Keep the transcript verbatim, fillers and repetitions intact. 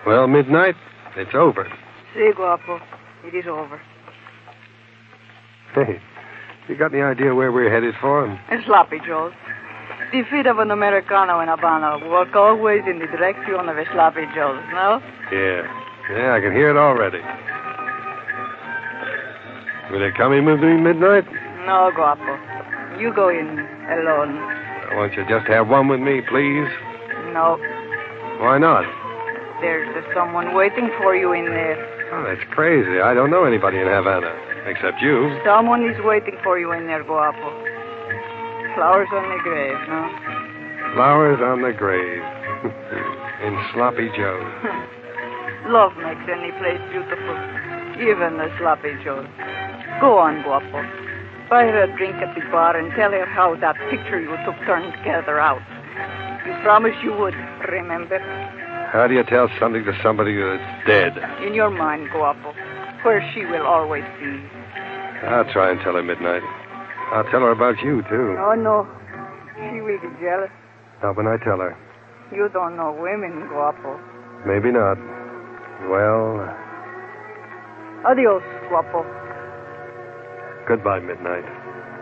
Well, Midnight, it's over. Si, Guapo. It is over. Hey, you got any idea where we're headed for? And Sloppy Joe's. The feet of an Americano in Havana walk always in the direction of a Sloppy Joe's, no? Yeah. Yeah, I can hear it already. Will you come in with me, Midnight? No, Guapo. You go in alone. I want you just to have one with me, please. No. Why not? There's uh, someone waiting for you in there. Oh, that's crazy. I don't know anybody in Havana, except you. Someone is waiting for you in there, Guapo. Flowers on the grave, no? Flowers on the grave. In Sloppy Joe's. Love makes any place beautiful. Even a Sloppy Joe's. Go on, Guapo. Buy her a drink at the bar and tell her how that picture you took turned together out. You promised you would, remember? How do you tell something to somebody that's dead? In your mind, Guapo, where she will always be. I'll try and tell her, Midnight. I'll tell her about you, too. Oh, no. She will be jealous. How can I tell her? You don't know women, Guapo. Maybe not. Well... Adios, Guapo. Goodbye, Midnight.